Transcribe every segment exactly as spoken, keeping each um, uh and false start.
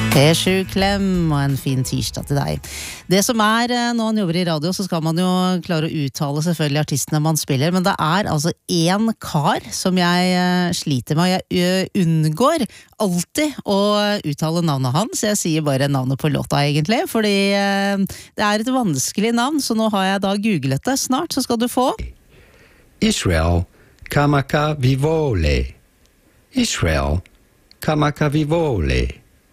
P sju Klem og en fin tirsdag til deg. Det som er, når man jobber i radio, så skal man jo klare å uttale selvfølgelig artistene man spiller, men det er altså en kar som jeg sliter med, og jeg unngår alltid å uttale navnet hans. Jeg sier bare navnet på låta egentlig, fordi det er et vanskelig navn, så nå har jeg da googlet det. Snart så skal du få Israel Kamakavivole. Israel Kamakavivole.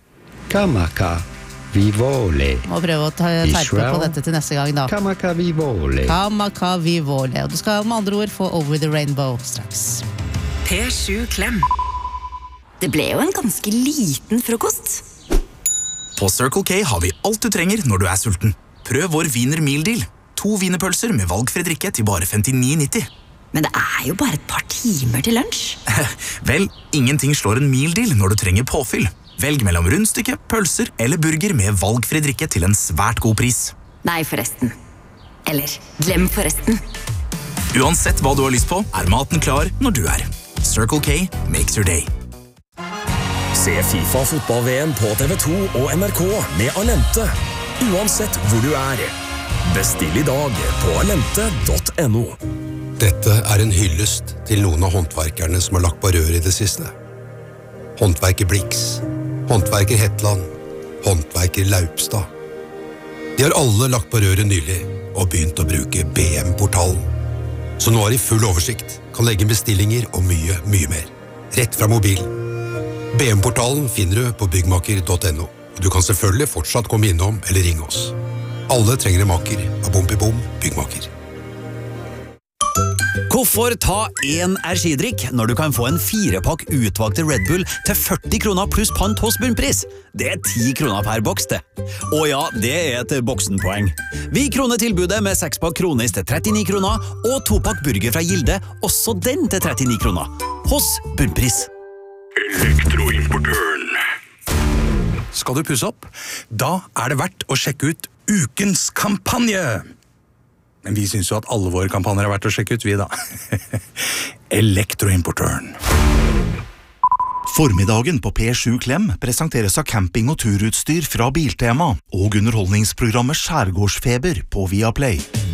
Kamakavivole. Må prøve å ta terpe på dette til neste gang da. Kamakavivole. Kamakavivole. Og du skal med andre ord få Over the Rainbow straks. P sju Klem. Det ble jo en ganske liten frokost. På Circle K har vi alt du trenger når du er sulten. Prøv vår Wiener Meal Deal. To wienerpølser med valgfri drikke til bare femtini nitti. Men det er jo bare et par timer til lunsj. Vel, ingenting slår en meal deal når du trenger påfyll. Velg mellom rundstykke, pølser eller burger med valgfri drikke til en svært god pris. Nei, forresten. Eller, glem forresten. Uansett hva du har lyst på, er maten klar når du er. Circle K makes your day. Se FIFA fotball-V M på T V to og N R K med Alente. Uansett hvor du er. Bestill i dag på alente punktum no. Dette er en hyllest til noen av håndverkerne som har lagt på rør i det siste. Håndverker Blix, håndverker Hetland, håndverker Laupstad. De har alle lagt på røret nylig og begynt å bruke B M-portalen. Så nå har de full oversikt, kan legge bestillinger og mye, mye mer. Rett fra mobilen. B M-portalen finner du på byggmaker punktum no. Du kan selvfølgelig fortsatt komme innom eller ringe oss. Alle trenger en maker av Bompibom byggmaker. Hvorfor ta en energidrikk når du kan få en firepakk utvalgte Red Bull til førti kroner pluss pant hos Bunnpris? Det er ti kroner per boks det. Og ja, det er et boksenpoeng. Vi kroner tilbudet med sekspakk kronis til trettini kroner og topakk burger fra Gilde, også den til trettini kroner. Hos Bunnpris. Elektroimportøren. Skal du pusse opp? Da er det verdt å sjekke ut ukens kampanje. Men vi synes jo at alle våre kampanjer er verdt å sjekke ut, vi da. Elektroimportøren. Formiddagen på P sju Klem presenteres av camping- og turutstyr fra Biltema og underholdningsprogrammet Skjærgårdsfeber på Viaplay.